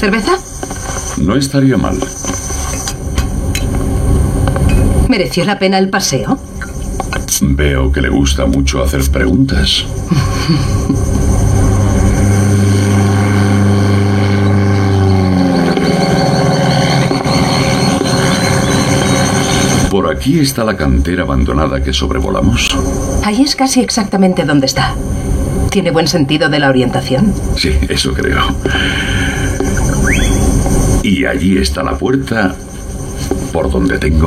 ¿Cerveza? No estaría mal. ¿Mereció la pena el paseo? Veo que le gusta mucho hacer preguntas. Por aquí está la cantera abandonada que sobrevolamos. Ahí es casi exactamente donde está. ¿Tiene buen sentido de la orientación? Sí, eso creo. Y allí está la puerta por donde tengo